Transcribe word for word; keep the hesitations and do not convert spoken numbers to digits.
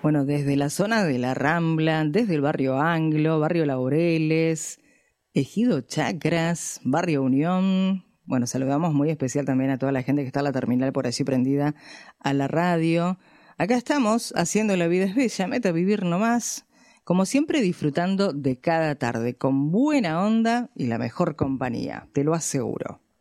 Bueno, desde la zona de la Rambla, desde el barrio Anglo, barrio Laureles, Ejido Chacras, barrio Unión. Bueno, saludamos muy especial también a toda la gente que está en la terminal por allí prendida a la radio. Acá estamos haciendo La Vida es Bella, meta a vivir nomás. Como siempre, disfrutando de cada tarde, con buena onda y la mejor compañía, te lo aseguro.